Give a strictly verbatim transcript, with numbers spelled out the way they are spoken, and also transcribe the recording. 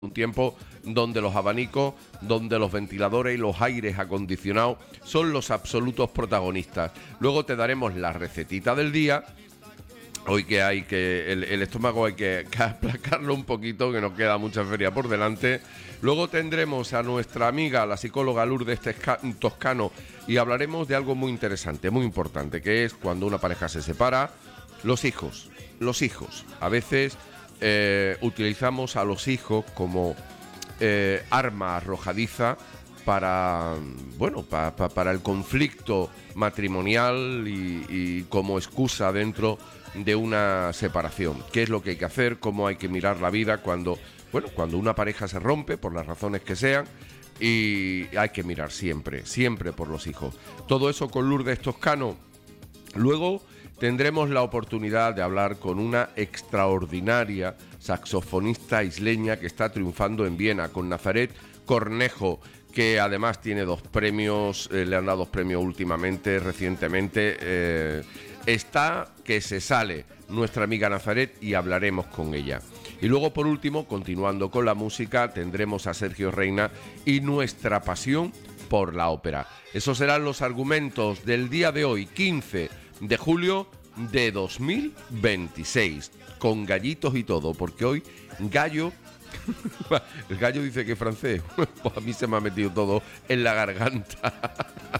Un tiempo donde los abanicos, donde los ventiladores y los aires acondicionados son los absolutos protagonistas. Luego te daremos la recetita del día. Hoy que hay que, el, el estómago hay que, que aplacarlo un poquito, que nos queda mucha feria por delante. Luego tendremos a nuestra amiga, la psicóloga Lourdes Toscano, y hablaremos de algo muy interesante, muy importante, que es cuando una pareja se separa, los hijos, los hijos. A veces eh, utilizamos a los hijos como eh, arma arrojadiza para, bueno, pa, pa, para el conflicto matrimonial y, y como excusa dentro de una separación. ¿Qué es lo que hay que hacer? ¿Cómo hay que mirar la vida cuando, bueno, cuando una pareja se rompe, por las razones que sean? Y hay que mirar siempre, siempre por los hijos. Todo eso con Lourdes Toscano. Luego tendremos la oportunidad de hablar con una extraordinaria saxofonista isleña que está triunfando en Viena, con Nazaret Cornejo, que además tiene dos premios, eh, le han dado dos premios últimamente, recientemente. Eh, está que se sale nuestra amiga Nazaret y hablaremos con ella. Y luego, por último, continuando con la música, tendremos a Sergio Reina y nuestra pasión por la ópera. Esos serán los argumentos del día de hoy, quince de julio de dos mil veintiséis, con gallitos y todo, porque hoy gallo... El gallo dice que es francés. Pues a mí se me ha metido todo en la garganta.